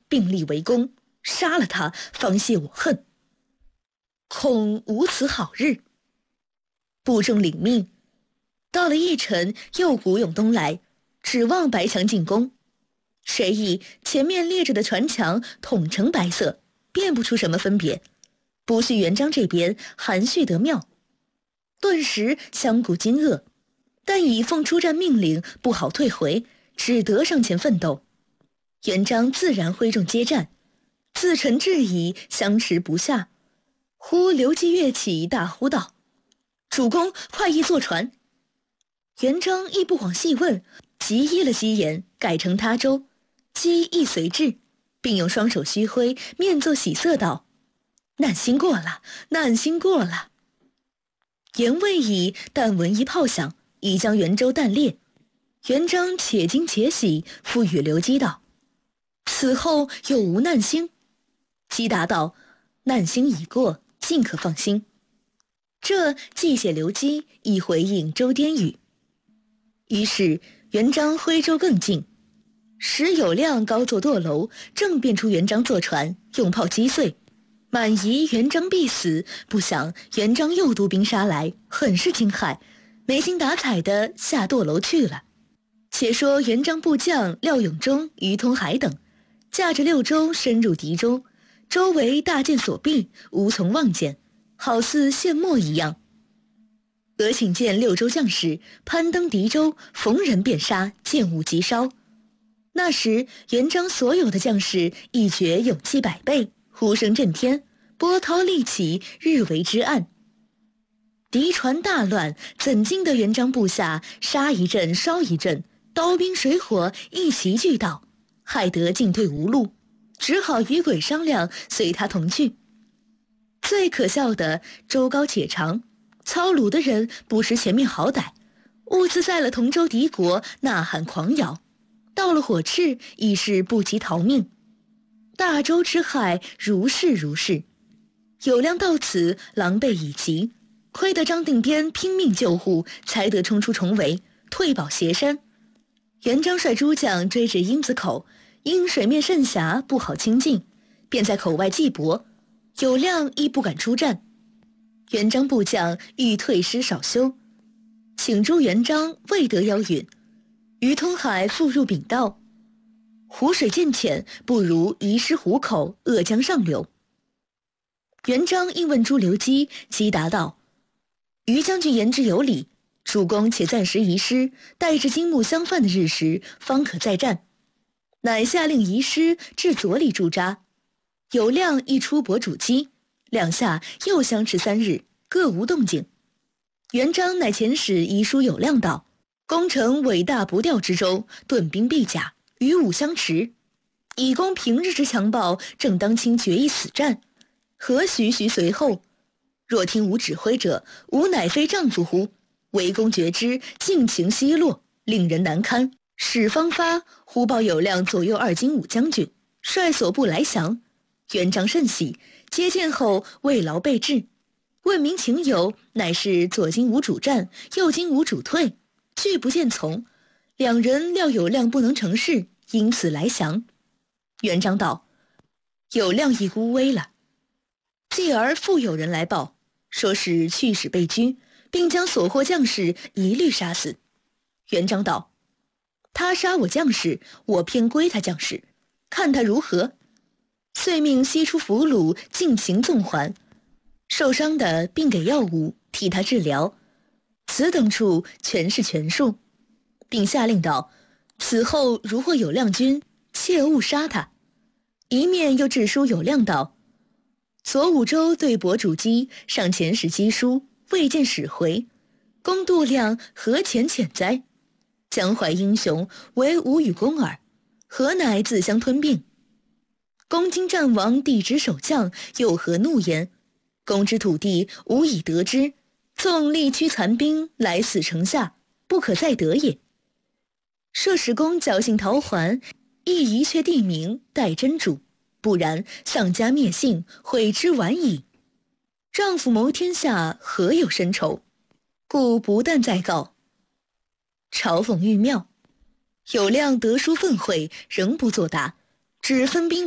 并立围攻，杀了他，方泄我恨。恐无此好日。部众领命。到了驿城，又鼓涌东来，指望白墙进攻。谁意前面列着的船墙统呈白色，辨不出什么分别，不须元璋这边含蓄得妙，顿时相顾惊愕，但已奉出战命令，不好退回，只得上前奋斗。元璋自然挥众接战，自陈至矣，相持不下。忽刘基跃起，大呼道：“主公，快意坐船！”元璋亦不枉细问，即依了机言，改成他舟。机亦随至，并用双手虚挥，面作喜色道：“难星过了，难星过了。”言未已，但闻一炮响，已将圆舟弹裂。元璋且惊且喜，复与刘基道：“此后有无难星？”基答道：“难星已过，尽可放心。”这既写刘基，亦回应周颠语。于是元璋挥舟更进，时有亮高坐舵楼，正便出元璋坐船，用炮击碎，满疑元璋必死，不想元璋又督兵杀来，很是惊骇，没精打采的下舵楼去了。且说元璋部将廖永忠、于通海等驾着六舟深入敌中，周围大箭锁闭，无从望见，好似陷没一样。俄请见六州将士攀登敌舟，逢人便杀，见物即烧。那时元璋所有的将士亦觉勇气百倍，呼声震天，波涛立起，日为之暗。敌船大乱，怎经得元璋部下杀一阵烧一阵，刀兵水火一齐俱到，害得进退无路，只好与鬼商量，随他同去。最可笑的，舟高且长，操鲁的人不识前面好歹，兀自在了同州敌国，呐喊狂摇，到了火赤，已是不及逃命。大舟之害如是，有亮到此，狼狈已极，亏得张定边拼命救护，才得冲出重围，退保斜山。元璋率诸将追至鹰子口，因水面甚狭，不好亲近，便在口外计搏，有亮亦不敢出战。元璋部将欲退师少休，请诸元璋未得邀允。于通海复入禀道：“湖水渐浅，不如移师湖口，扼江上流。”元璋应问诸刘基，基答道：“于将军言之有理，主公且暂时移师，待至金木相犯的日时，方可再战。”乃下令移师至左里驻扎。有亮亦出泊主机，两下又相持3日，各无动静。元璋乃遣使遗书有亮道：“攻城伟大不掉之舟，盾兵必甲，与吾相持。以攻平日之强暴，正当卿决一死战，何许随后？若听吾指挥者，吾乃非丈夫乎？围攻决之，尽情奚落，令人难堪。”使方发忽报有亮左右2精武将军率所部来降。元璋甚喜，接见后慰劳备至，问明情由，乃是左精武主战，右精武主退，拒不见从。两人料有亮不能成事，因此来降。元璋道：“有亮亦孤危了。”继而复有人来报，说是去使被拘，并将所获将士一律杀死。元璋道：“他杀我将士，我偏归他将士，看他如何。”遂命西出俘虏，尽情纵还，受伤的并给药物替他治疗，此等处全是权术，并下令道：“此后如或有亮军，切勿杀他。”一面又致书有亮道：“左武州对伯主机上前使机书，未见使回，公度量何浅哉？江淮英雄，唯吾与公耳，何乃自相吞并？公今战亡，地之守将，有何怒言？公之土地，吾已得之，纵力驱残兵来死城下，不可再得也。设使公侥幸逃还，亦宜却地名，待真主，不然丧家灭姓，悔之晚矣。丈夫谋天下，何有深仇？故不但再告。”嘲讽欲妙。有亮得书愤悔，仍不作答，只分兵